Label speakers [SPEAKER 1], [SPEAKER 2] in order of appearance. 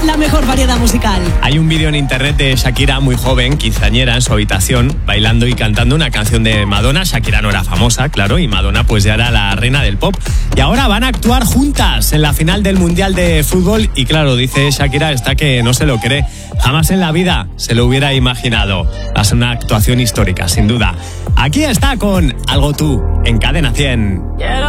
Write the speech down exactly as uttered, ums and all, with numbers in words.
[SPEAKER 1] la mejor variedad musical.
[SPEAKER 2] Hay un vídeo en internet de Shakira muy joven, quinceañera, en su habitación, bailando y cantando una canción de Madonna. Shakira no era famosa, claro, y Madonna pues ya era la reina del pop. Y ahora van a actuar juntas en la final del Mundial de Fútbol. Y claro, dice Shakira, está que no se lo cree. Jamás en la vida se lo hubiera imaginado. Va a ser una actuación histórica, sin duda. Aquí está con Algo Tú, en Cadena cien.
[SPEAKER 3] Quiero